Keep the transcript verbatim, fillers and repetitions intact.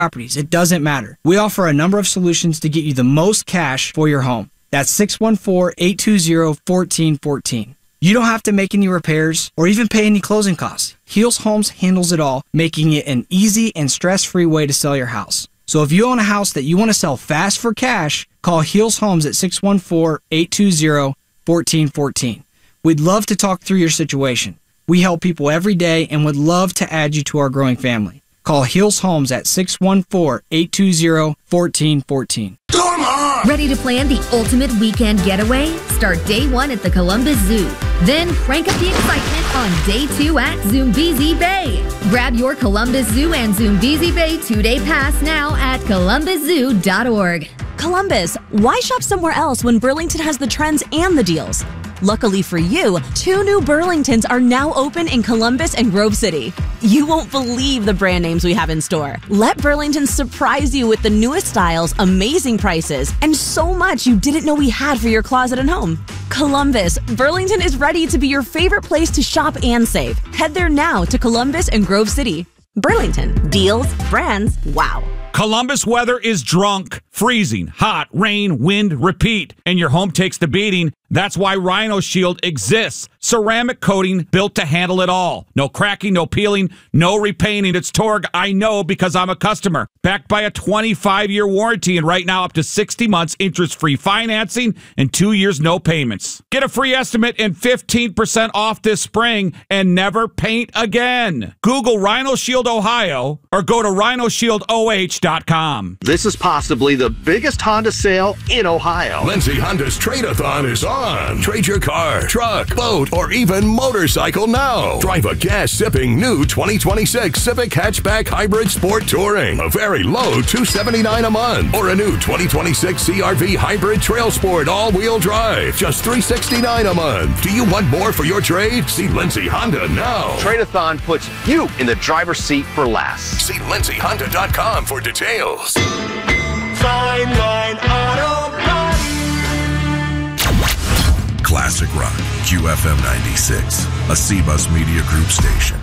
properties. It doesn't matter. We offer a number of solutions to get you the most cash for your home. That's six one four, eight two zero, one four one four. You don't have to make any repairs or even pay any closing costs. Heels Homes handles it all, making it an easy and stress-free way to sell your house. So if you own a house that you want to sell fast for cash, call Heels Homes at six one four, eight two zero, one four one four. We'd love to talk through your situation. We help people every day and would love to add you to our growing family. Call Heels Homes at six one four, eight two zero, one four one four. Ready to plan the ultimate weekend getaway? Start day one at the Columbus Zoo. Then crank up the excitement on day two at Zoombezi Bay. Grab your Columbus Zoo and Zoombezi Bay two-day pass now at columbus zoo dot org. Columbus, why shop somewhere else when Burlington has the trends and the deals? Luckily for you, two new Burlingtons are now open in Columbus and Grove City. You won't believe the brand names we have in store. Let Burlington surprise you with the newest styles, amazing prices, and so much you didn't know we had for your closet and home. Columbus, Burlington is ready to be your favorite place to shop and save. Head there now to Columbus and Grove City. Burlington, deals, brands, wow. Columbus weather is drunk, freezing, hot, rain, wind, repeat, and your home takes the beating. That's why Rhino Shield exists. Ceramic coating built to handle it all. No cracking, no peeling, no repainting. It's Torg, I know because I'm a customer. Backed by a twenty-five year warranty and right now up to sixty months interest-free financing and two years no payments. Get a free estimate and fifteen percent off this spring and never paint again. Google Rhino Shield Ohio or go to rhino shield o h dot com. This is possibly the biggest Honda sale in Ohio. Lindsay Honda's Trade-a-thon is on. Trade your car, truck, boat, or even motorcycle now. Drive a gas-sipping new twenty twenty-six Civic Hatchback Hybrid Sport Touring. A very low two hundred seventy-nine dollars a month. Or a new twenty twenty-six C R V Hybrid Trail Sport All-Wheel Drive. Just three hundred sixty-nine dollars a month. Do you want more for your trade? See Lindsay Honda now. Trade-a-thon puts you in the driver's seat for less. See lindsay honda dot com for details. Fine Line Auto Parts. Classic Rock, Q F M ninety-six, a C-Bus Media Group station.